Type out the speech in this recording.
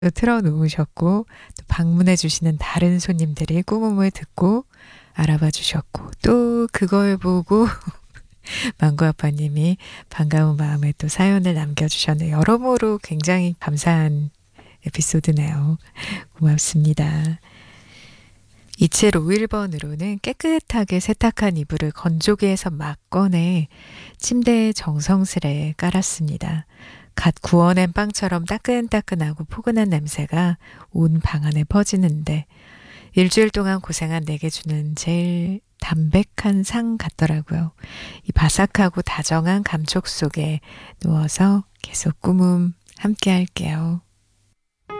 틀어 놓으셨고 또 방문해 주시는 다른 손님들이 꾸mom을 듣고 알아봐 주셨고 또 그걸 보고 망고 아빠님이 반가운 마음에 또 사연을 남겨주셨네요. 여러모로 굉장히 감사한 에피소드네요. 고맙습니다. 2751번으로는 깨끗하게 세탁한 이불을 건조기에서 막 꺼내 침대에 정성스레 깔았습니다. 갓 구워낸 빵처럼 따끈따끈하고 포근한 냄새가 온 방 안에 퍼지는데 일주일 동안 고생한 내게 주는 제일 담백한 상 같더라고요. 이 바삭하고 다정한 감촉 속에 누워서 계속 꿈음 함께 할게요.